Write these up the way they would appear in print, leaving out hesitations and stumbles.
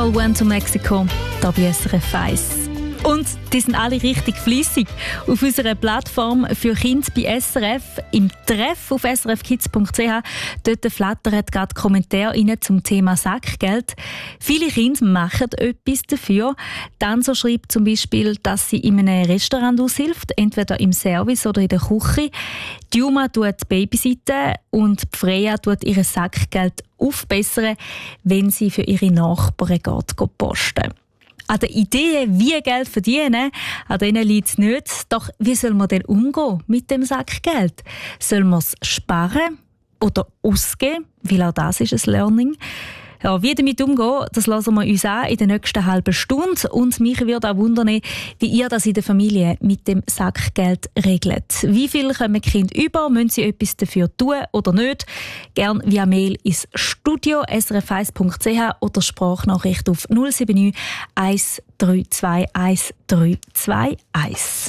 Animal Went to Mexico, da bei SRF 1. Und die sind alle richtig fleissig. Auf unserer Plattform für Kinder bei SRF, im Treff auf srfkids.ch, dort flattern gerade Kommentare rein zum Thema Sackgeld. Viele Kinder machen etwas dafür. Danzo schreibt zum Beispiel, dass sie in einem Restaurant aushilft, entweder im Service oder in der Küche. Die Juma tut babysitten und Freya tut ihr Sackgeld aufbessern, wenn sie für ihre Nachbarn geht posten. An der Idee, wie Geld verdienen, an denen liegt es nicht. Doch wie soll man denn umgehen mit dem Sackgeld? Soll man es sparen oder ausgeben? Weil auch das ist ein Learning. Ja, wie damit umgehen, das lassen wir uns an in der nächsten halben Stunde. Und mich würde auch wundern, wie ihr das in der Familie mit dem Sackgeld regelt. Wie viel kommen die Kinder über? Müssen sie etwas dafür tun oder nicht? Gerne via Mail ins Studio srf1.ch oder Sprachnachricht auf 079 132 1321.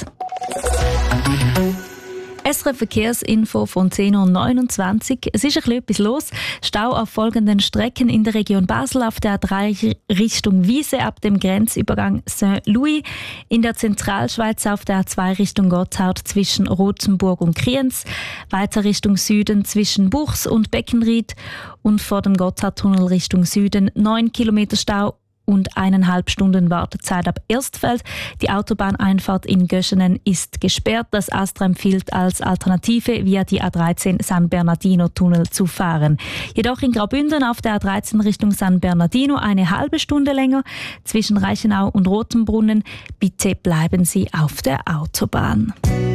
SRF Verkehrsinfo von 10.29 Uhr. Es ist etwas los. Stau auf folgenden Strecken in der Region Basel auf der A3 Richtung Wiese ab dem Grenzübergang Saint-Louis. In der Zentralschweiz auf der A2 Richtung Gotthard zwischen Rothenburg und Kriens. Weiter Richtung Süden zwischen Buchs und Beckenried. Und vor dem Gotthardtunnel Richtung Süden 9 Kilometer Stau und 1,5 Stunden Wartezeit ab Erstfeld. Die Autobahneinfahrt in Göschenen ist gesperrt. Das ASTRA empfiehlt als Alternative via die A13 San Bernardino-Tunnel zu fahren. Jedoch in Graubünden auf der A13 Richtung San Bernardino 1,5 Stunde länger. Zwischen Reichenau und Rotenbrunnen. Bitte bleiben Sie auf der Autobahn.